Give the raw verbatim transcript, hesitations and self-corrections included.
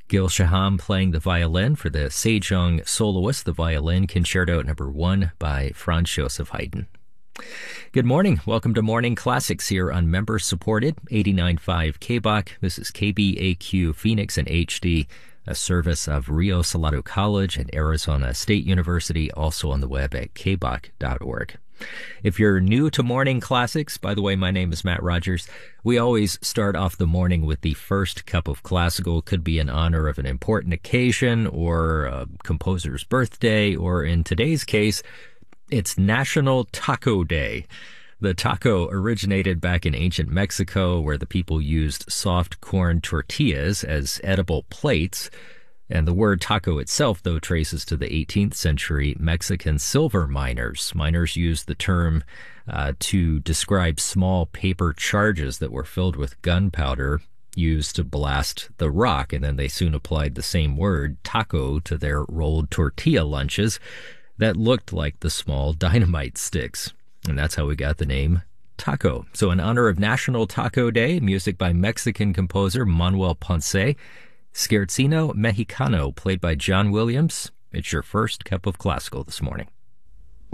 Gil Shaham playing the violin for the Sejong Soloist, the Violin Concerto number one by Franz Joseph Haydn. Good morning. Welcome to Morning Classics here on member-supported eighty-nine point five K B O C. This is K B A Q Phoenix in H D, a service of Rio Salado College and Arizona State University, also on the web at k b o c dot org. If you're new to Morning Classics, by the way, my name is Matt Rogers. We always start off the morning with the first cup of classical. Could be in honor of an important occasion or a composer's birthday, or in today's case, it's National Taco Day. The taco originated back in ancient Mexico, where the people used soft corn tortillas as edible plates. And the word taco itself, though, traces to the eighteenth century Mexican silver miners. Miners used the term uh, to describe small paper charges that were filled with gunpowder used to blast the rock, and then they soon applied the same word, taco, to their rolled tortilla lunches that looked like the small dynamite sticks. And that's how we got the name taco. So in honor of National Taco Day, music by Mexican composer Manuel Ponce, Scherzino Mexicano, played by John Williams. It's your first cup of classical this morning.